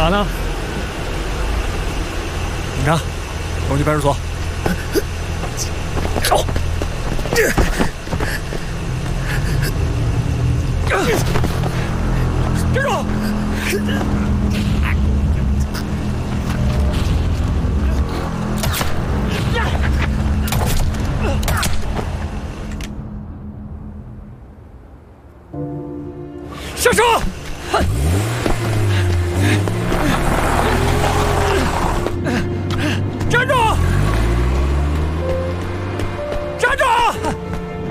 哪呢？警察，东区派出所。走。站住！下车！